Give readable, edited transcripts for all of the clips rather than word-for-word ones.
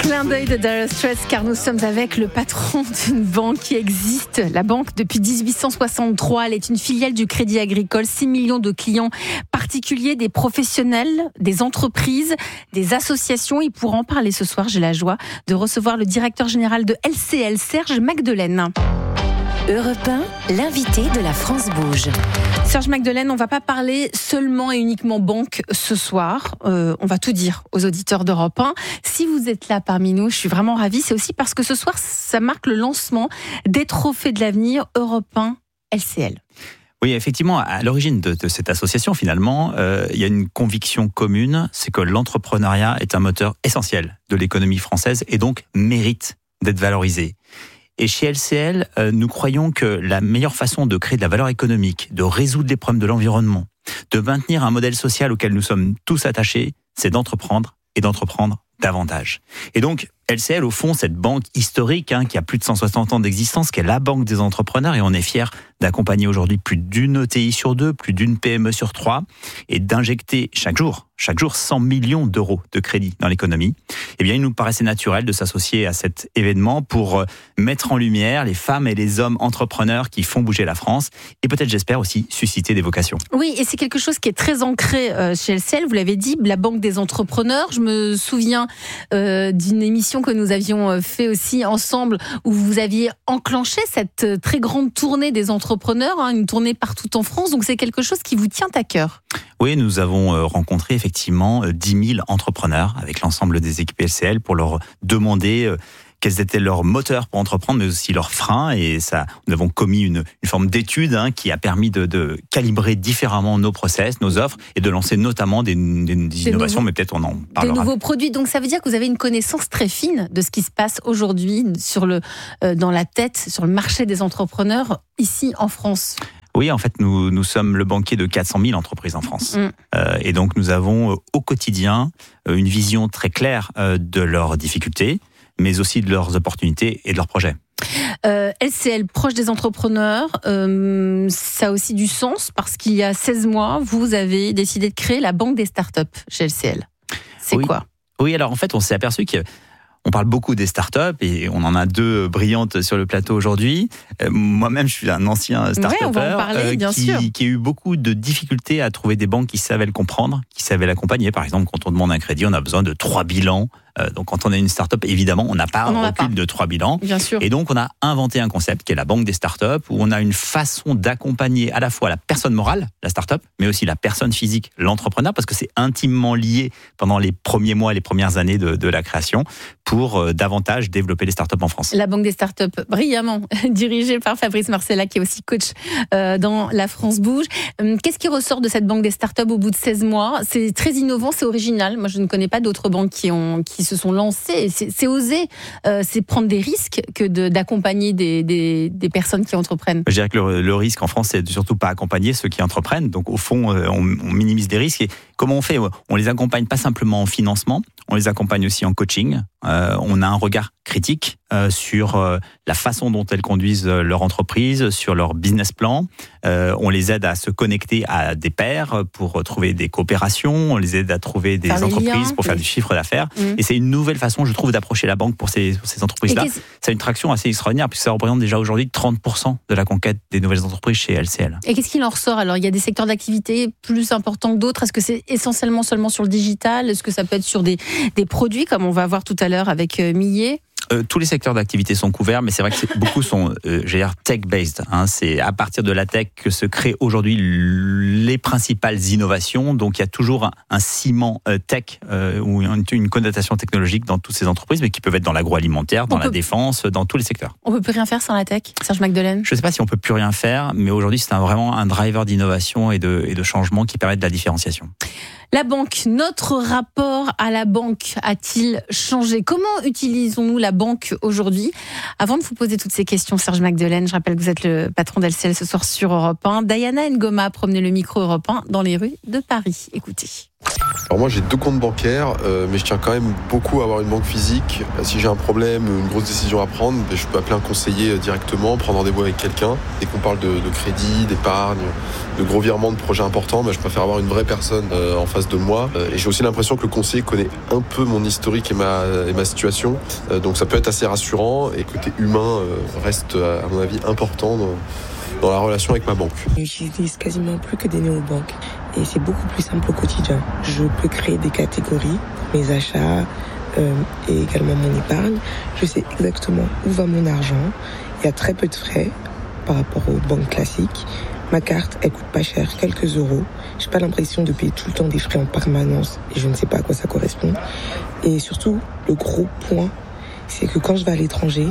Clin d'œil de Dire Straits, car nous sommes avec le patron d'une banque qui existe, la banque depuis 1863. Elle est une filiale du Crédit Agricole, 6 millions de clients particuliers, des professionnels, des entreprises, des associations. Et pour en parler ce soir, j'ai la joie de recevoir le directeur général de LCL, Serge Magdelaine. Europe 1, l'invité de la France Bouge. Serge Magdelaine, on ne va pas parler seulement et uniquement banque ce soir. On va tout dire aux auditeurs d'Europe 1. Si vous êtes là parmi nous, je suis vraiment ravie. C'est aussi parce que ce soir, ça marque le lancement des Trophées de l'avenir Europe 1 LCL. Oui, effectivement, à l'origine de cette association, finalement, il y a une conviction commune, c'est que l'entrepreneuriat est un moteur essentiel de l'économie française et donc mérite d'être valorisé. Et chez LCL, nous croyons que la meilleure façon de créer de la valeur économique, de résoudre les problèmes de l'environnement, de maintenir un modèle social auquel nous sommes tous attachés, c'est d'entreprendre et d'entreprendre davantage. Et donc, LCL, au fond, cette banque historique qui a plus de 160 ans d'existence, qui est la banque des entrepreneurs, et on est fiers d'accompagner aujourd'hui plus d'une ETI sur 2, plus d'une PME sur 3, et d'injecter chaque jour 100 millions d'euros de crédit dans l'économie. Eh bien, il nous paraissait naturel de s'associer à cet événement pour mettre en lumière les femmes et les hommes entrepreneurs qui font bouger la France, et peut-être, j'espère, aussi susciter des vocations. Oui, et c'est quelque chose qui est très ancré chez LCL, vous l'avez dit, la banque des entrepreneurs. Je me souviens d'une émission que nous avions fait aussi ensemble, où vous aviez enclenché cette très grande tournée des entrepreneurs, une tournée partout en France, donc c'est quelque chose qui vous tient à cœur. Oui, nous avons rencontré effectivement 10 000 entrepreneurs avec l'ensemble des équipes LCL pour leur demander quels étaient leurs moteurs pour entreprendre, mais aussi leurs freins. Et ça, nous avons commis une forme d'étude qui a permis de calibrer différemment nos process, nos offres, et de lancer notamment des innovations, mais peut-être on en parlera. De nouveaux produits. Donc ça veut dire que vous avez une connaissance très fine de ce qui se passe aujourd'hui dans la tête, sur le marché des entrepreneurs, ici en France. Oui, en fait, nous sommes le banquier de 400 000 entreprises en France. Et donc, nous avons au quotidien une vision très claire de leurs difficultés, mais aussi de leurs opportunités et de leurs projets. LCL, proche des entrepreneurs, ça a aussi du sens parce qu'il y a 16 mois, vous avez décidé de créer la banque des startups chez LCL. C'est quoi ? Oui, alors en fait, on s'est aperçu qu'on parle beaucoup des startups et on en a deux brillantes sur le plateau aujourd'hui. Moi-même, je suis un ancien startupper qui a eu beaucoup de difficultés à trouver des banques qui savaient le comprendre, qui savaient l'accompagner. Par exemple, quand on demande un crédit, on a besoin de 3 bilans. Donc, quand on a une start-up, évidemment, on n'a pas un recul de 3 bilans. Bien sûr. Et donc, on a inventé un concept qui est la banque des start-up, où on a une façon d'accompagner à la fois la personne morale, la start-up, mais aussi la personne physique, l'entrepreneur, parce que c'est intimement lié pendant les premiers mois, les premières années de la création, pour davantage développer les start-up en France. La banque des start-up, brillamment dirigée par Fabrice Marcella, qui est aussi coach dans la France Bouge. Qu'est-ce qui ressort de cette banque des start-up au bout de 16 mois ? C'est très innovant, c'est original. Moi, je ne connais pas d'autres banques qui se sont lancées. C'est oser, c'est prendre des risques que d'accompagner des personnes qui entreprennent. Je dirais que le risque en France, c'est de surtout pas accompagner ceux qui entreprennent. Donc, au fond, on minimise des risques. Et comment on fait ? On les accompagne pas simplement en financement, on les accompagne aussi en coaching. On a un regard critique sur la façon dont elles conduisent leur entreprise, sur leur business plan. On les aide à se connecter à des pairs pour trouver des coopérations. On les aide à trouver des entreprises pour faire du chiffre d'affaires. Et c'est une nouvelle façon, je trouve, d'approcher la banque pour ces entreprises-là. C'est une traction assez extraordinaire puisque ça représente déjà aujourd'hui 30% de la conquête des nouvelles entreprises chez LCL. Et qu'est-ce qu'il en ressort alors ? Il y a des secteurs d'activité plus importants que d'autres. Est-ce que c'est essentiellement seulement sur le digital ? Est-ce que ça peut être sur des produits comme on va voir tout à l'heure avec Millet ? Tous les secteurs d'activité sont couverts, mais c'est vrai que beaucoup sont, tech-based. C'est à partir de la tech que se créent aujourd'hui les principales innovations. Donc, il y a toujours un ciment tech ou une connotation technologique dans toutes ces entreprises, mais qui peuvent être dans l'agroalimentaire, dans la défense, dans tous les secteurs. On peut plus rien faire sans la tech, Serge Magdelaine ? Je ne sais pas si on peut plus rien faire, mais aujourd'hui, c'est vraiment un driver d'innovation et de changement qui permet de la différenciation. La banque, notre rapport à la banque a-t-il changé ? Comment utilisons-nous la banque aujourd'hui ? Avant de vous poser toutes ces questions, Serge Magdelaine, je rappelle que vous êtes le patron d'LCL ce soir sur Europe 1. Diana Ngoma promenait le micro Europe 1 dans les rues de Paris. Écoutez. Alors moi j'ai 2 comptes bancaires, mais je tiens quand même beaucoup à avoir une banque physique. Si j'ai un problème, une grosse décision à prendre, je peux appeler un conseiller directement, prendre rendez-vous avec quelqu'un. Dès qu'on parle de crédit, d'épargne, de gros virements, de projets importants, je préfère avoir une vraie personne en face de moi. Et j'ai aussi l'impression que le conseiller connaît un peu mon historique et ma situation. Donc ça peut être assez rassurant, et le côté humain reste à mon avis important dans la relation avec ma banque. J'utilise quasiment plus que des néobanques et c'est beaucoup plus simple au quotidien. Je peux créer des catégories pour mes achats et également mon épargne. Je sais exactement où va mon argent. Il y a très peu de frais par rapport aux banques classiques. Ma carte, elle coûte pas cher, quelques euros. J'ai pas l'impression de payer tout le temps des frais en permanence et je ne sais pas à quoi ça correspond. Et surtout, le gros point, c'est que quand je vais à l'étranger,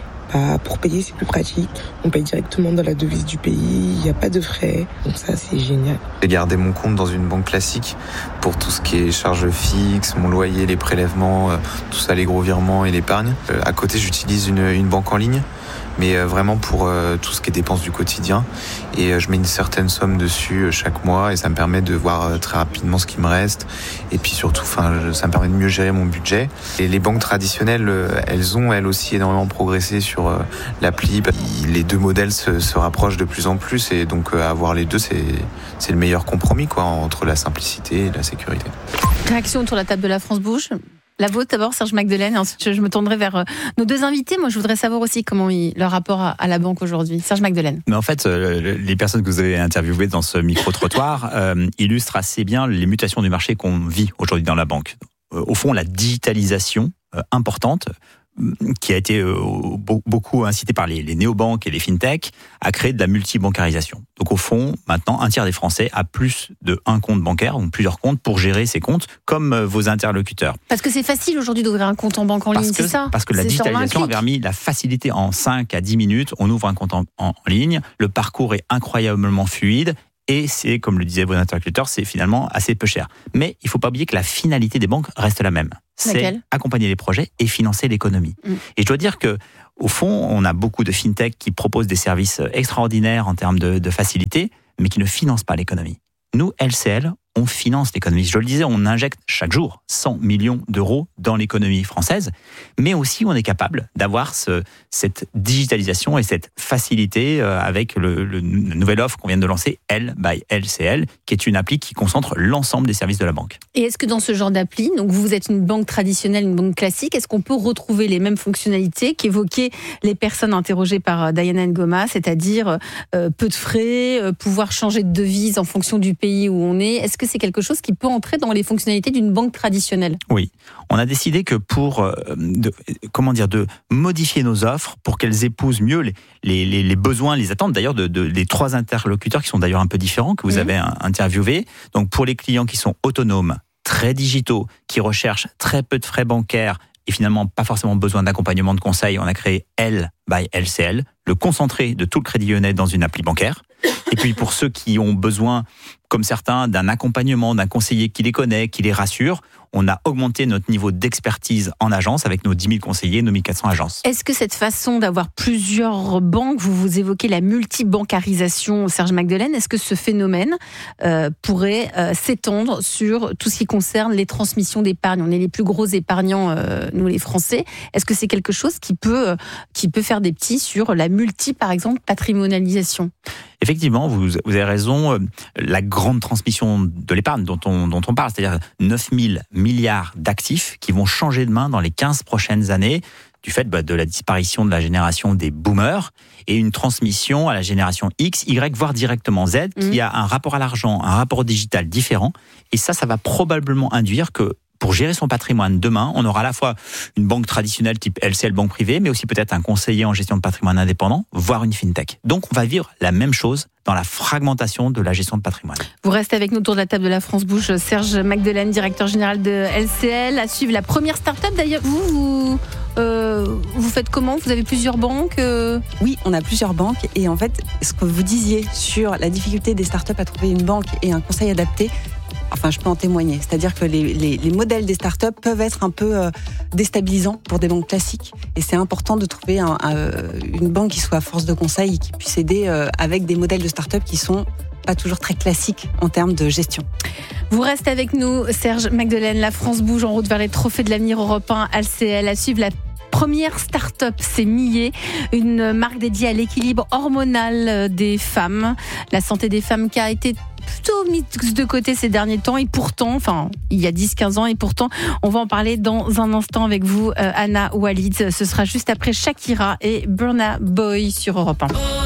pour payer, c'est plus pratique. On paye directement dans la devise du pays, il n'y a pas de frais. Donc ça, c'est génial. J'ai gardé mon compte dans une banque classique pour tout ce qui est charges fixes, mon loyer, les prélèvements, tout ça, les gros virements et l'épargne. À côté, j'utilise une banque en ligne, mais vraiment pour tout ce qui est dépenses du quotidien. Et je mets une certaine somme dessus chaque mois et ça me permet de voir très rapidement ce qui me reste. Et puis surtout, ça me permet de mieux gérer mon budget. Et les banques traditionnelles, elles ont elles aussi énormément progressé sur l'appli. Les 2 modèles se rapprochent de plus en plus et donc avoir les deux, c'est le meilleur compromis entre la simplicité et la sécurité. Réaction autour de la table de la France bouge. La vôtre d'abord, Serge Magdelaine, et ensuite je me tournerai vers nos 2 invités. Moi, je voudrais savoir aussi comment leur rapport à la banque aujourd'hui. Serge Magdelaine. Mais en fait, les personnes que vous avez interviewées dans ce micro-trottoir illustrent assez bien les mutations du marché qu'on vit aujourd'hui dans la banque. Au fond, la digitalisation importante, qui a été beaucoup incitée par les néobanques et les fintechs, a créé de la multibancarisation. Donc au fond, maintenant, 1/3 des Français a plus d'1 compte bancaire, ou plusieurs comptes, pour gérer ses comptes, comme vos interlocuteurs. Parce que c'est facile aujourd'hui d'ouvrir un compte en banque en ligne, c'est ça ? Parce que la digitalisation a permis la facilité en 5 à 10 minutes. On ouvre un compte en ligne, le parcours est incroyablement fluide, et c'est, comme le disaient vos interlocuteurs, c'est finalement assez peu cher. Mais il ne faut pas oublier que la finalité des banques reste la même. C'est accompagner les projets et financer l'économie. Et je dois dire que, au fond, on a beaucoup de fintech qui proposent des services extraordinaires en termes de facilité, mais qui ne financent pas l'économie. Nous, LCL, on finance l'économie. Je le disais, on injecte chaque jour 100 millions d'euros dans l'économie française, mais aussi on est capable d'avoir cette digitalisation et cette facilité avec la nouvelle offre qu'on vient de lancer, L by LCL, qui est une appli qui concentre l'ensemble des services de la banque. Et est-ce que dans ce genre d'appli, donc vous êtes une banque traditionnelle, une banque classique, est-ce qu'on peut retrouver les mêmes fonctionnalités qu'évoquaient les personnes interrogées par Diana Ngoma, c'est-à-dire peu de frais, pouvoir changer de devise en fonction du pays où on est? Est-ce que c'est quelque chose qui peut entrer dans les fonctionnalités d'une banque traditionnelle? Oui, on a décidé que pour de modifier nos offres pour qu'elles épousent mieux les besoins, les attentes d'ailleurs des 3 interlocuteurs qui sont d'ailleurs un peu différents que vous avez interviewés. Donc pour les clients qui sont autonomes, très digitaux, qui recherchent très peu de frais bancaires et finalement pas forcément besoin d'accompagnement de conseil, on a créé L by LCL, le concentré de tout le Crédit Lyonnais dans une appli bancaire. Et puis pour ceux qui ont besoin, comme certains, d'un accompagnement, d'un conseiller qui les connaît, qui les rassure, on a augmenté notre niveau d'expertise en agence avec nos 10 000 conseillers, nos 1400 agences. Est-ce que cette façon d'avoir plusieurs banques, vous évoquez la multibancarisation, Serge Magdelaine, est-ce que ce phénomène pourrait s'étendre sur tout ce qui concerne les transmissions d'épargne? On est les plus gros épargnants, nous les Français. Est-ce que c'est quelque chose qui peut faire des petits sur la par exemple, patrimonialisation? Effectivement, vous avez raison. La grande transmission de l'épargne dont on parle, c'est-à-dire 9 000 milliards d'actifs qui vont changer de main dans les 15 prochaines années du fait de la disparition de la génération des boomers et une transmission à la génération X, Y, voire directement Z, qui a un rapport à l'argent, un rapport au digital différent. Et ça va probablement induire que pour gérer son patrimoine demain, on aura à la fois une banque traditionnelle type LCL, banque privée, mais aussi peut-être un conseiller en gestion de patrimoine indépendant, voire une fintech. Donc on va vivre la même chose dans la fragmentation de la gestion de patrimoine. Vous restez avec nous autour de la table de la France Bouge. Serge Magdelaine, directeur général de LCL, à suivre la première start-up. D'ailleurs, vous faites comment? Vous avez plusieurs banques? Oui, on a plusieurs banques. Et en fait, ce que vous disiez sur la difficulté des start-up à trouver une banque et un conseil adapté, enfin, je peux en témoigner. C'est-à-dire que les modèles des startups peuvent être un peu déstabilisants pour des banques classiques. Et c'est important de trouver une banque qui soit force de conseil et qui puisse aider avec des modèles de startups qui sont pas toujours très classiques en termes de gestion. Vous restez avec nous, Serge Magdelaine. La France bouge en route vers les trophées de l'avenir européen LCL. À suivre la première start-up, c'est Millet, une marque dédiée à l'équilibre hormonal des femmes. La santé des femmes qui a été plutôt mise de côté ces derniers temps et pourtant, il y a 10-15 ans et pourtant, on va en parler dans un instant avec vous, Anna Walid. Ce sera juste après Shakira et Burna Boy sur Europe 1.